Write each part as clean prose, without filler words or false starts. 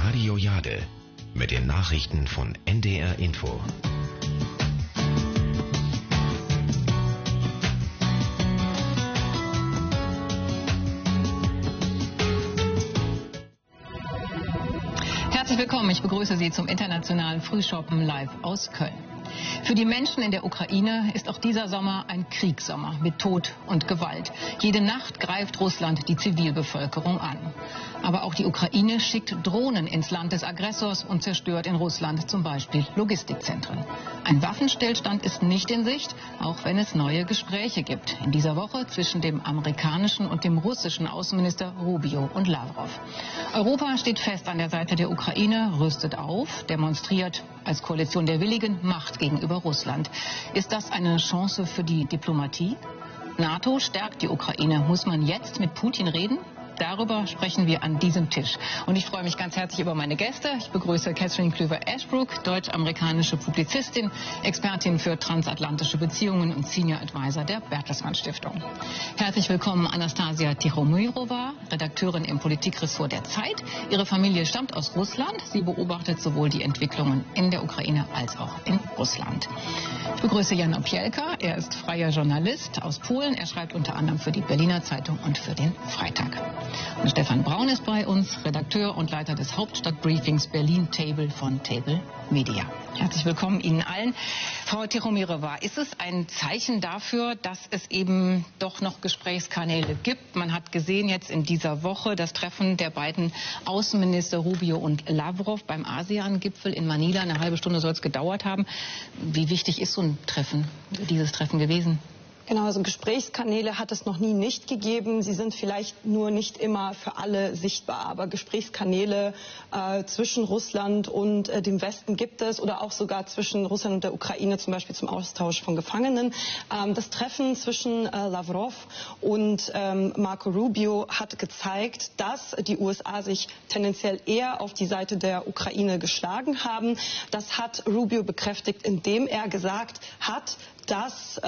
Radio Jade mit den Nachrichten von NDR Info. Herzlich willkommen, ich begrüße Sie zum internationalen Frühschoppen live aus Köln. Für die Menschen in der Ukraine ist auch dieser Sommer ein Kriegssommer mit Tod und Gewalt. Jede Nacht greift Russland die Zivilbevölkerung an. Aber auch die Ukraine schickt Drohnen ins Land des Aggressors und zerstört in Russland zum Beispiel Logistikzentren. Ein Waffenstillstand ist nicht in Sicht, auch wenn es neue Gespräche gibt. In dieser Woche zwischen dem amerikanischen und dem russischen Außenminister Rubio und Lavrov. Europa steht fest an der Seite der Ukraine, rüstet auf, demonstriert als Koalition der Willigen Macht gegenüber Russland. Ist das eine Chance für die Diplomatie? NATO stärkt die Ukraine. Muss man jetzt mit Putin reden? Darüber sprechen wir an diesem Tisch. Und ich freue mich ganz herzlich über meine Gäste. Ich begrüße Catherine Klöver-Ashbrook, deutsch-amerikanische Publizistin, Expertin für transatlantische Beziehungen und Senior Advisor der Bertelsmann Stiftung. Herzlich willkommen Anastasia Tichomirova, Redakteurin im Politikressort der Zeit. Ihre Familie stammt aus Russland. Sie beobachtet sowohl die Entwicklungen in der Ukraine als auch in Russland. Ich begrüße Jan Opielka. Er ist freier Journalist aus Polen. Er schreibt unter anderem für die Berliner Zeitung und für den Freitag. Und Stefan Braun ist bei uns, Redakteur und Leiter des Hauptstadtbriefings Berlin Table von Table Media. Herzlich willkommen Ihnen allen. Frau Tichomirova, ist es ein Zeichen dafür, dass es eben doch noch Gesprächskanäle gibt? Man hat gesehen jetzt in dieser Woche das Treffen der beiden Außenminister Rubio und Lavrov beim ASEAN-Gipfel in Manila. Eine halbe Stunde soll es gedauert haben. Wie wichtig ist so ein Treffen, dieses Treffen gewesen? Genau, also Gesprächskanäle hat es noch nie nicht gegeben. Sie sind vielleicht nur nicht immer für alle sichtbar. Aber Gesprächskanäle zwischen Russland und dem Westen gibt es oder auch sogar zwischen Russland und der Ukraine, zum Beispiel zum Austausch von Gefangenen. Das Treffen zwischen Lavrov und Marco Rubio hat gezeigt, dass die USA sich tendenziell eher auf die Seite der Ukraine geschlagen haben. Das hat Rubio bekräftigt, indem er gesagt hat, dass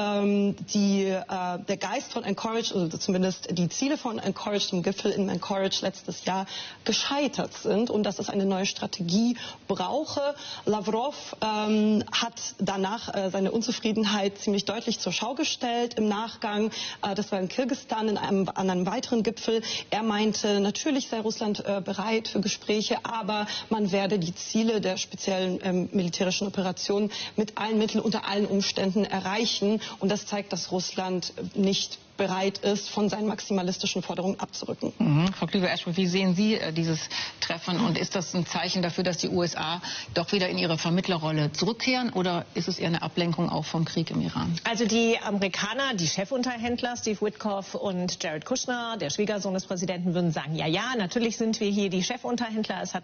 der Geist von Anchorage, oder zumindest die Ziele von Anchorage, dem Gipfel in Anchorage letztes Jahr, gescheitert sind und dass es eine neue Strategie brauche. Lavrov hat danach seine Unzufriedenheit ziemlich deutlich zur Schau gestellt im Nachgang. Das war in Kirgisistan an einem weiteren Gipfel. Er meinte, natürlich sei Russland bereit für Gespräche, aber man werde die Ziele der speziellen militärischen Operation mit allen Mitteln unter allen Umständen erreichen. Und das zeigt, dass Russland nicht bereit ist, von seinen maximalistischen Forderungen abzurücken. Frau Klöver-Ashbrook, wie sehen Sie dieses Treffen? Und ist das ein Zeichen dafür, dass die USA doch wieder in ihre Vermittlerrolle zurückkehren? Oder ist es eher eine Ablenkung auch vom Krieg im Iran? Also die Amerikaner, die Chefunterhändler, Steve Witkoff und Jared Kushner, der Schwiegersohn des Präsidenten, würden sagen, ja, natürlich sind wir hier die Chefunterhändler. Es hat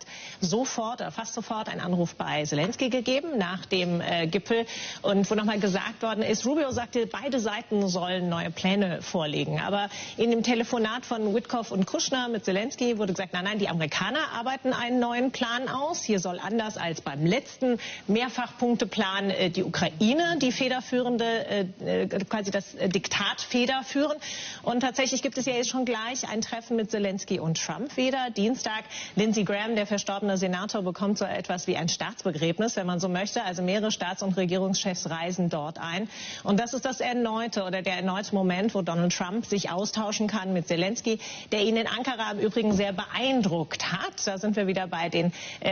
fast sofort einen Anruf bei Zelensky gegeben nach dem Gipfel. Und wo nochmal gesagt worden ist, Rubio sagte, beide Seiten sollen neue Pläne vorlegen. Aber in dem Telefonat von Witkoff und Kushner mit Zelensky wurde gesagt, nein, die Amerikaner arbeiten einen neuen Plan aus. Hier soll anders als beim letzten Mehrfachpunkteplan die Ukraine die federführende, quasi das Diktat federführen. Und tatsächlich gibt es ja jetzt schon gleich ein Treffen mit Zelensky und Trump wieder. Dienstag, Lindsey Graham, der verstorbene Senator, bekommt so etwas wie ein Staatsbegräbnis, wenn man so möchte. Also mehrere Staats- und Regierungschefs reisen dort ein. Und das ist der erneute Moment, wo Donald Trump sich austauschen kann mit Zelensky, der ihn in Ankara im Übrigen sehr beeindruckt hat. Da sind wir wieder bei dem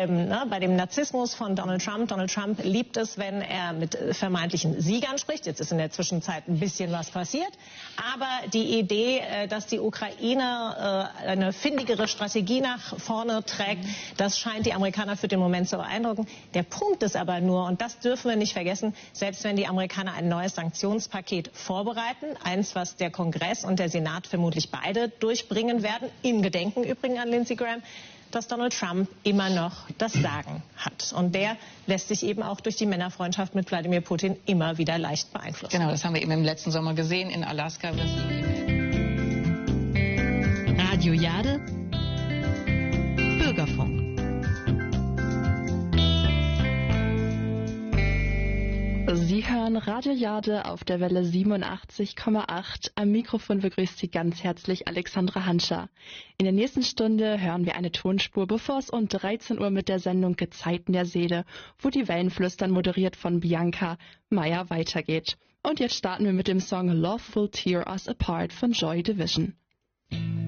Narzissmus von Donald Trump. Donald Trump liebt es, wenn er mit vermeintlichen Siegern spricht. Jetzt ist in der Zwischenzeit ein bisschen was passiert. Aber die Idee, dass die Ukraine eine findigere Strategie nach vorne trägt, das scheint die Amerikaner für den Moment zu beeindrucken. Der Punkt ist aber nur, und das dürfen wir nicht vergessen, selbst wenn die Amerikaner ein neues Sanktionspaket vorbereiten, eins, was der Kongress und der Senat vermutlich beide durchbringen werden, im Gedenken übrigens an Lindsey Graham, dass Donald Trump immer noch das Sagen hat. Und der lässt sich eben auch durch die Männerfreundschaft mit Wladimir Putin immer wieder leicht beeinflussen. Genau, das haben wir eben im letzten Sommer gesehen in Alaska. Radio Jade, Bürgerfunk. Sie hören hören Radio Jade auf der Welle 87,8. Am Mikrofon begrüßt Sie ganz herzlich Alexandra Hanscher. In der nächsten Stunde hören wir eine Tonspur, bevor es um 13 Uhr mit der Sendung Gezeiten der Seele, wo die Wellenflüstern moderiert von Bianca Meyer weitergeht. Und jetzt starten wir mit dem Song Love Will Tear Us Apart von Joy Division.